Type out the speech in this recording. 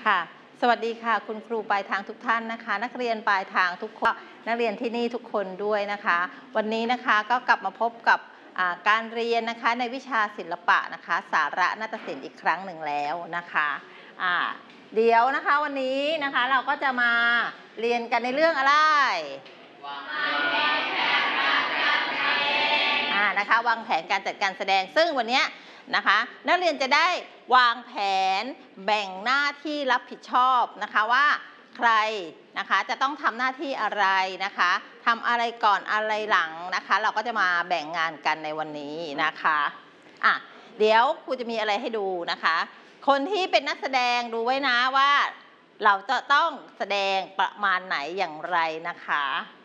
ค่ะสวัสดีค่ะคุณครูปลายทางทุกท่านนะคะนักเรียนปลายทางทุกคนนักเรียนที่นี่ทุกคนด้วยนะคะวันนี้นะคะก็กลับมาพบกับการเรียนนะคะในวิชาศิลปะนะคะสาระนาฏศิลป์อีกครั้งหนึ่งแล้วนะคะอ่าเดี๋ยวนะคะวันนี้นะคะเราก็จะมาเรียนกันในเรื่องอะไรนะคะวางแผนการจัดการแสดงซึ่งวันนี้นะคะนักเรียนจะได้วางแผนแบ่งหน้าที่รับผิดชอบนะคะว่าใครนะคะจะต้องทำหน้าที่อะไรนะคะทำอะไรก่อนอะไรหลังนะคะเราก็จะมาแบ่งงานกันในวันนี้นะคะเดี๋ยวครูจะมีอะไรให้ดูนะคะคนที่เป็นนักแสดงดูไว้นะว่าเราจะต้องแสดงประมาณไหนอย่างไรนะคะ